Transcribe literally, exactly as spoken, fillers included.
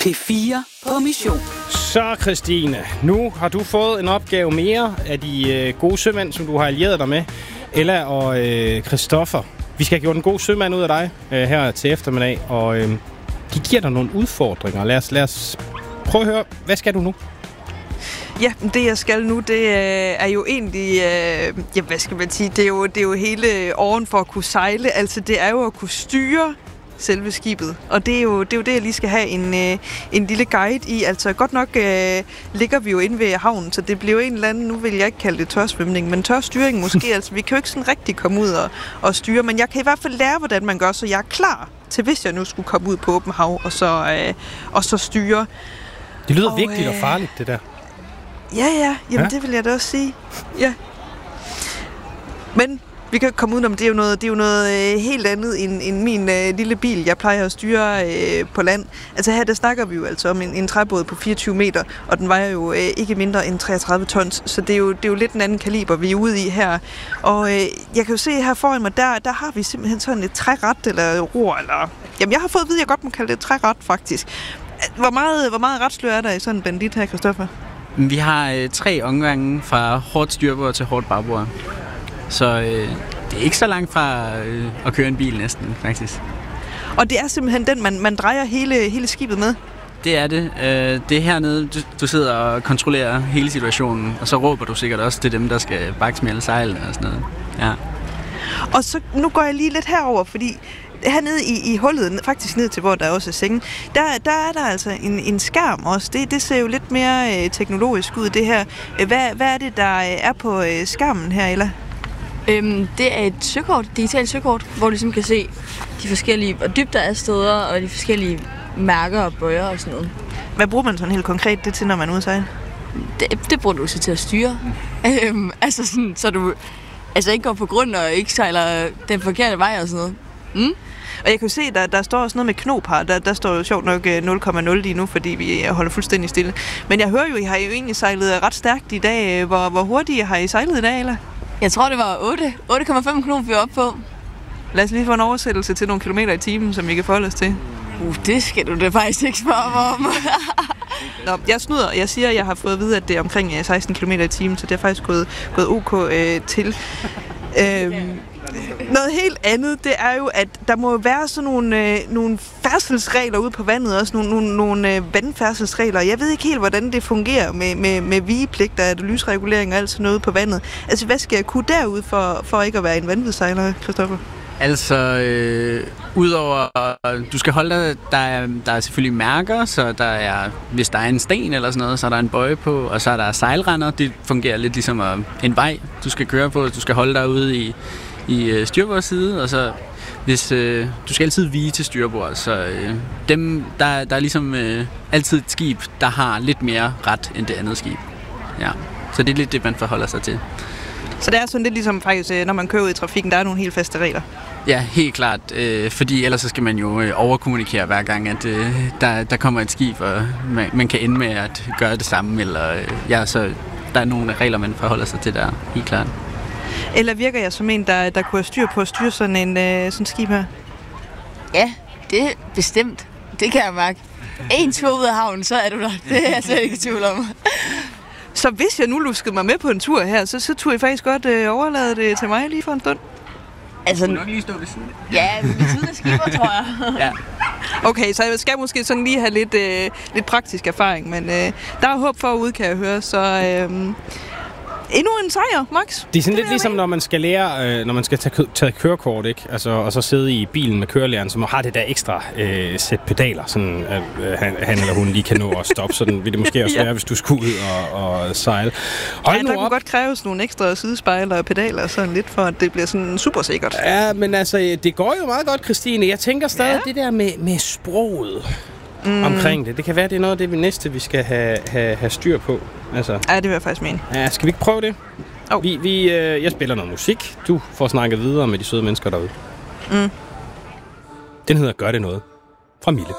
P fire på mission. Så Christine, nu har du fået en opgave mere af de øh, gode sømænd, som du har allieret dig med. Ella og øh, Christoffer. Vi skal have gjort en god sømand ud af dig øh, her til eftermiddag, og øh, de giver dig nogle udfordringer. Lad os, lad os prøve at høre, hvad skal du nu? Ja, det jeg skal nu, det er jo egentlig, øh, ja, hvad skal man sige, det er jo, det er jo hele åren for at kunne sejle. Altså, det er jo at kunne styre selve skibet. Og det er jo det, er jo det jeg lige skal have en, øh, en lille guide i. Altså, godt nok øh, ligger vi jo inde ved havnen, så det bliver jo en eller anden, nu vil jeg ikke kalde det tørsvømning, men tørstyring måske. Altså, vi kan jo ikke sådan rigtig komme ud og, og styre, men jeg kan i hvert fald lære, hvordan man gør, så jeg er klar til, hvis jeg nu skulle komme ud på åben hav og så, øh, og så styre. Det lyder og, vigtigt øh, og farligt, det der. Ja, ja. Jamen, ja. Det vil jeg da også sige. Ja. Men vi kan komme udenom, det er jo noget, det er jo noget øh, helt andet end, end min øh, lille bil, jeg plejer at styre øh, på land. Altså her, der snakker vi jo altså om en, en træbåd på fireogtyve meter, og den vejer jo øh, ikke mindre end treogtredive tons, så det er, jo, det er jo lidt en anden kaliber, vi er ude i her. Og øh, jeg kan jo se her foran mig, der, der har vi simpelthen sådan et træret eller ror, eller... Jamen, jeg har fået at vide, at jeg godt må kalde det et træret, faktisk. Hvor meget, hvor meget retsløb er der i sådan en bandit her, Christoffer? Vi har øh, tre omgange fra hårdt styrbord til hårdt bagbord. Så øh, det er ikke så langt fra øh, at køre en bil næsten, faktisk. Og det er simpelthen den, man, man drejer hele, hele skibet med? Det er det. Øh, det er hernede, du, du sidder og kontrollerer hele situationen, og så råber du sikkert også til dem, der skal baksmælde sejlene og sådan noget. Ja. Og så nu går jeg lige lidt herover, fordi hernede i, i hullet, faktisk ned til, hvor der også er sengen, der, der er der altså en, en skærm også. Det, det ser jo lidt mere øh, teknologisk ud, det her. Hvad, hvad er det, der er på øh, skærmen her, Ella? Øhm, det er et søkort, digitalt søkort, hvor du ligesom kan se de forskellige dybder af steder, og de forskellige mærker og bøjer og sådan noget. Hvad bruger man sådan helt konkret det til, når man er ude at sejle? Det, det bruger du så til at styre. Mm. Øhm, altså sådan, så du altså ikke går på grund og ikke sejler den forkerte vej og sådan noget. Mm? Og jeg kan jo se, der, der står også noget med knop her. Der, der står jo sjovt nok nul komma nul lige nu, fordi vi holder fuldstændig stille. Men jeg hører jo, I har jo egentlig sejlet ret stærkt i dag. Hvor, hvor hurtigt har I sejlet i dag, eller? Jeg tror, det var otte komma fem knop, vi var oppe på. Lad os lige få en oversættelse til nogle kilometer i timen, som vi kan forholde os til. Uh, det skal du da faktisk ikke spørge mig om. Nå, jeg snyder. Jeg siger, at jeg har fået at vide, at det er omkring seksten kilometer i timen, så det er faktisk gået, gået ok øh, til. Øhm, noget helt andet, det er jo, at der må være sådan nogle, øh, nogle færdselsregler ude på vandet, også nogle, nogle, nogle øh, vandfærdselsregler. Jeg ved ikke helt, hvordan det fungerer med, med, med vigepligter, lysregulering og alt sådan noget på vandet. Altså, hvad skal jeg kunne derude for, for ikke at være en vanvidssejler, Christoffer? Altså, øh, udover, du skal holde dig, der er, der er selvfølgelig mærker, så der er, hvis der er en sten eller sådan noget, så er der en bøje på, og så er der sejlrender. Det fungerer lidt ligesom en vej, du skal køre på. Du skal holde dig ude i, i styrbords side, og så hvis øh, du skal altid vige til styrbord, så øh, dem, der, der er ligesom øh, altid et skib, der har lidt mere ret end det andet skib. Ja. Så det er lidt det, man forholder sig til. Så det er sådan lidt ligesom faktisk, når man kører ud i trafikken, der er nogle helt faste regler? Ja, helt klart. Øh, fordi ellers så skal man jo øh, overkommunikere hver gang, at øh, der, der kommer et skib, og man, man kan ende med at gøre det samme. Eller, øh, ja, så der er nogle regler, man forholder sig til der, helt klart. Eller virker jeg som en, der, der kunne have styr på at styre sådan en øh, sådan skib her? Ja, det er bestemt. Det kan jeg mærke. En tur ud af havnen, så er du der. Det er jeg slet ikke i tvivl om. Så hvis jeg nu luskede mig med på en tur her, så, så turde jeg faktisk godt øh, overlade det til mig lige for en stund? Altså, du nok lige stå ved siden. Ja, ved siden af skipper, tror jeg. Ja. Okay, så jeg skal måske sådan lige have lidt, øh, lidt praktisk erfaring, men øh, der er håb forude, kan jeg høre, så... Øh, endnu en sejr, Max. Det er sådan det lidt ligesom, når man skal lære, øh, når man skal tage, tage kørekort, ikke? Altså, og så sidde i bilen med kørelæreren, som har det der ekstra øh, sæt pedaler, sådan at øh, han, han eller hun lige kan nå at stoppe. Sådan vil det måske også være, ja. Hvis du skulle ud og, og sejle. Hold ja, nu der op. kunne godt kræves nogle ekstra sidespejler og pedaler, sådan lidt for, at det bliver sådan super sikkert. Ja, men altså, det går jo meget godt, Christine. Jeg tænker stadig ja. det der med, med sproget. Mm. Omkring det. Det kan være, det er noget af det vi næste, vi skal have, have, have styr på. Altså. Ja, det vil jeg faktisk mene. Ja, skal vi ikke prøve det? Oh. Vi, vi, øh, jeg spiller noget musik. Du får snakket videre med de søde mennesker derude. Mm. Den hedder Gør det noget? Fra Mille.